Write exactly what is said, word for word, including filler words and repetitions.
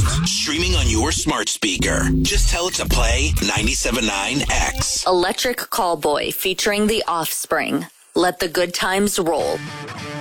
Streaming on your smart speaker. Just tell it to play ninety-seven point nine X. Electric Callboy featuring The Offspring. Let the good times roll.